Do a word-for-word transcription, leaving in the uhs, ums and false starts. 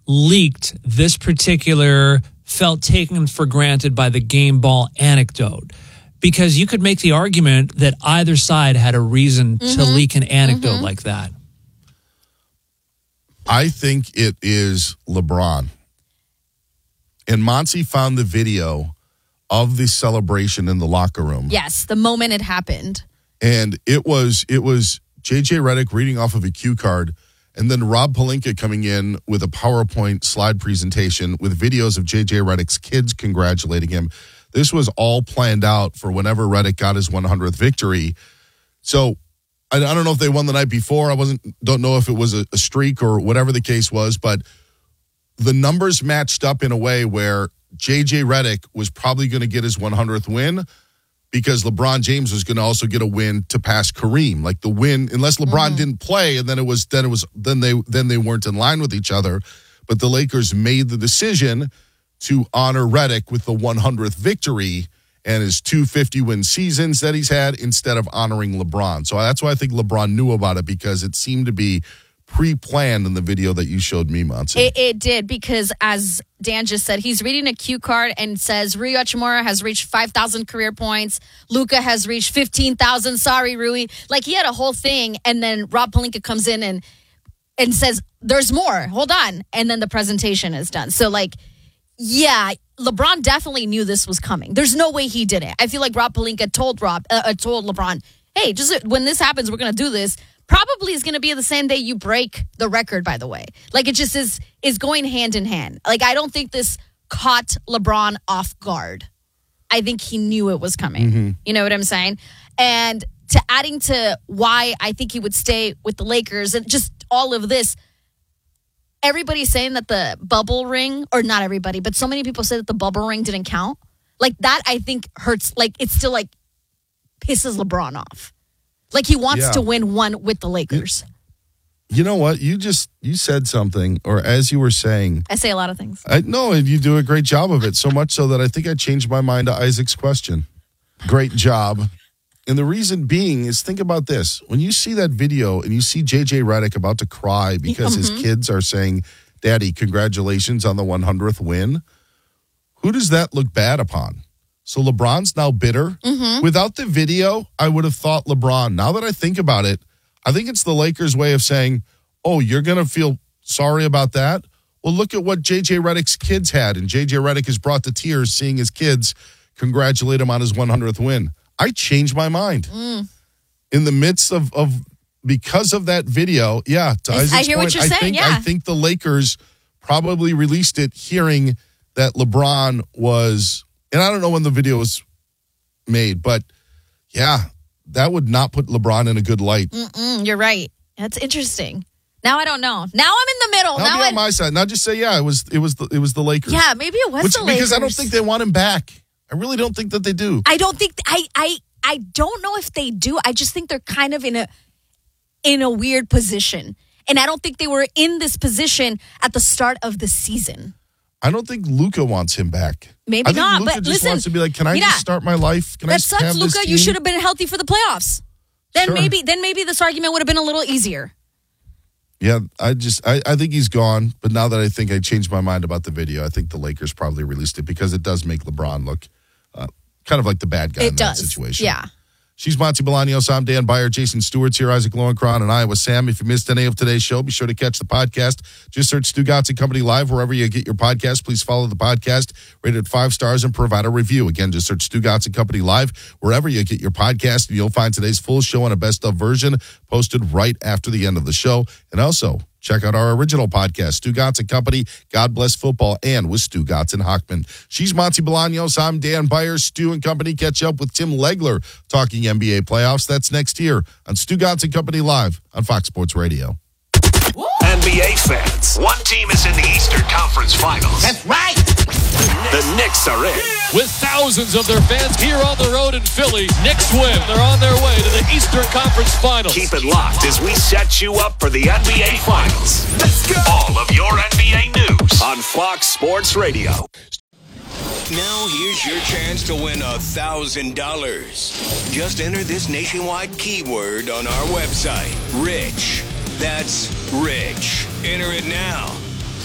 leaked this particular felt taken for granted by the game ball anecdote. Because you could make the argument that either side had a reason mm-hmm. to leak an anecdote mm-hmm. like that. I think it is LeBron. And Monty found the video of the celebration in the locker room. Yes, the moment it happened. And it was it was J J Redick reading off of a cue card, and then Rob Pelinka coming in with a PowerPoint slide presentation with videos of J J Redick's kids congratulating him. This was all planned out for whenever Redick got his one hundredth victory. So I, I don't know if they won the night before. I wasn't don't know if it was a, a streak or whatever the case was, but the numbers matched up in a way where J J Redick was probably going to get his one hundredth win because LeBron James was going to also get a win to pass Kareem. Like the win, unless LeBron mm. didn't play, and then it was then it was then they then they weren't in line with each other. But the Lakers made the decision to honor Redick with the one hundredth victory and his two fifty-win seasons that he's had instead of honoring LeBron. So that's why I think LeBron knew about it, because it seemed to be pre-planned in the video that you showed me, Monty. It, it did, because as Dan just said, he's reading a cue card and says Rui Hachimura has reached five thousand career points. Luka has reached fifteen thousand. Sorry, Rui. Like, he had a whole thing, and then Rob Pelinka comes in and and says, there's more. Hold on. And then the presentation is done. So, like, yeah, LeBron definitely knew this was coming. There's no way he didn't. I feel like Rob Pelinka told Rob, uh, told LeBron, hey, just when this happens, we're going to do this. Probably is going to be the same day you break the record, by the way. Like, it just is is going hand in hand. Like, I don't think this caught LeBron off guard. I think he knew it was coming. Mm-hmm. You know what I'm saying? And to adding to why I think he would stay with the Lakers and just all of this, everybody's saying that the bubble ring, or not everybody, but so many people say that the bubble ring didn't count. Like, that I think hurts. Like, it's still like pisses LeBron off. Like, he wants yeah. to win one with the Lakers. You know what? You just, you said something, or as you were saying. I say a lot of things. I know, and you do a great job of it, so much so that I think I changed my mind to Isaac's question. Great job. And the reason being is, think about this. When you see that video and you see J J Redick about to cry because mm-hmm. his kids are saying, Daddy, congratulations on the one hundredth win, who does that look bad upon? So LeBron's now bitter. Mm-hmm. Without the video, I would have thought LeBron. Now that I think about it, I think it's the Lakers' way of saying, oh, you're going to feel sorry about that? Well, look at what J J Redick's kids had, and J J Redick is brought to tears seeing his kids congratulate him on his one hundredth win. I changed my mind. Mm. In the midst of, of, because of that video, yeah, to Isaac's I hear point, what you're I saying, think, yeah. I think the Lakers probably released it hearing that LeBron was... And I don't know when the video was made, but yeah, that would not put LeBron in a good light. Mm-mm, you're right. That's interesting. Now I don't know. Now I'm in the middle. Now, now be I... on my side. Now just say, yeah, it was it was the, it was the Lakers. Yeah, maybe it was Which, the Lakers. Because I don't think they want him back. I really don't think that they do. I don't think I I I don't know if they do. I just think they're kind of in a in a weird position, and I don't think they were in this position at the start of the season. I don't think Luka wants him back. Maybe I think not, Luka but just listen, wants to be like, can I yeah, just start my life? Can that I sucks, have this Luka. team? You should have been healthy for the playoffs. Then Sure. maybe, then maybe this argument would have been a little easier. Yeah, I just, I, I think he's gone. But now that I think I changed my mind about the video, I think the Lakers probably released it because it does make LeBron look uh, kind of like the bad guy it in does. that situation. Yeah. She's Monty Bolaños. I'm Dan Beyer. Jason Stewart's here. Isaac Lowenkron and Iowa Sam. If you missed any of today's show, be sure to catch the podcast. Just search Stu Gatz and Company Live wherever you get your podcast. Please follow the podcast, rate it five stars, and provide a review. Again, just search Stu Gatz and Company Live wherever you get your podcast. And you'll find today's full show on a best of version posted right after the end of the show. And also, check out our original podcast, Stu Gatz and Company, God Bless Football, and with Stu Gatz and Hochman. She's Monty Bolaños. I'm Dan Beyer. Stu and Company catch up with Tim Legler talking N B A playoffs. That's next here on Stu Gatz and Company Live on Fox Sports Radio. N B A fans, one team is in the Eastern Conference Finals. That's right. The Knicks are in. With thousands of their fans here on the road in Philly, Knicks win. They're on their way to the Eastern Conference Finals. Keep it locked as we set you up for the N B A Finals. Let's go. All of your N B A news on Fox Sports Radio. Now here's your chance to win one thousand dollars. Just enter this nationwide keyword on our website, Rich. That's Rich. Enter it now